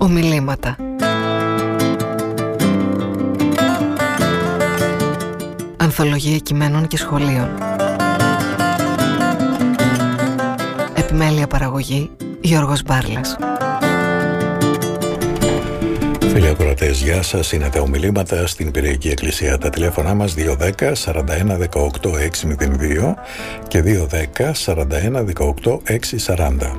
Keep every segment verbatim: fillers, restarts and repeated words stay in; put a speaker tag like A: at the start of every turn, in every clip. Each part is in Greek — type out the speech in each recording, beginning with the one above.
A: Ομιλήματα. Ανθολογία κειμένων και σχολείων. Επιμέλεια παραγωγή Γιώργος Μπάρλας.
B: Φίλοι ακροατές, γεια σας. Είναι τα ομιλήματα στην Πυριακή Εκκλησία. Τα τηλέφωνά μας δύο δέκα σαράντα ένα δεκαοκτώ εξακόσια δύο και δύο δέκα σαράντα ένα δεκαοκτώ εξακόσια σαράντα.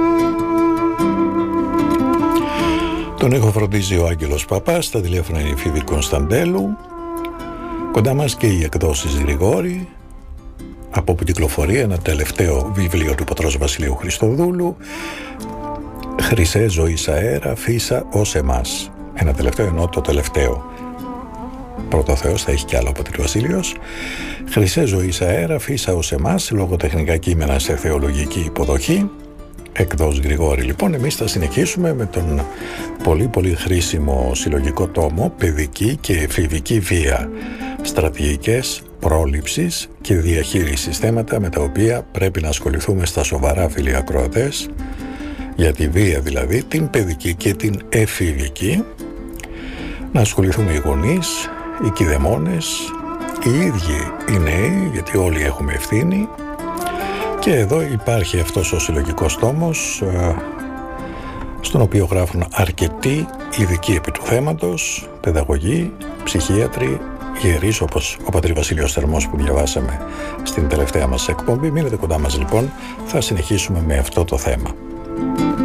B: Τον ήχο φροντίζει ο Άγγελος Παπάς. Τα τηλέφωνα είναι η Φίβη Κωνσταντέλου. Κοντά μας και οι εκδόσεις Γρηγόρη, από που κυκλοφορεί ένα τελευταίο βιβλίο του πατρός Βασιλείου Χριστοδούλου, «Χρυσέ ζωής αέρα, φύσα ως εμάς». Ένα τελευταίο, ενώ το τελευταίο. Πρώτο Θεός, θα έχει κι άλλο από την Βασίλειος. «Χρυσέ ζωής αέρα, φύσα ως εμάς», λογοτεχνικά κείμενα σε θεολογική υποδοχή. Εκδός Γρηγόρη. Λοιπόν, εμείς θα συνεχίσουμε με τον πολύ πολύ χρήσιμο συλλογικό τόμο «Παιδική και εφηβική βία. Στρατηγικές πρόληψης και διαχείρισης», θέματα με τα οποία πρέπει να ασχοληθούμε στα σοβαρά, φίλοι ακροατές, για τη βία δηλαδή, την παιδική και την εφηβική. Να ασχοληθούμε οι γονείς, οι κηδεμόνες, οι ίδιοι οι νέοι, γιατί όλοι έχουμε ευθύνη. Και εδώ υπάρχει αυτός ο συλλογικός τόμος, στον οποίο γράφουν αρκετοί ειδικοί επί του θέματος, παιδαγωγοί, ψυχίατροι, ιερείς, όπως ο πατήρ Βασίλειος Θερμός που διαβάσαμε στην τελευταία μας εκπομπή. Μείνετε κοντά μας λοιπόν, θα συνεχίσουμε με αυτό το θέμα.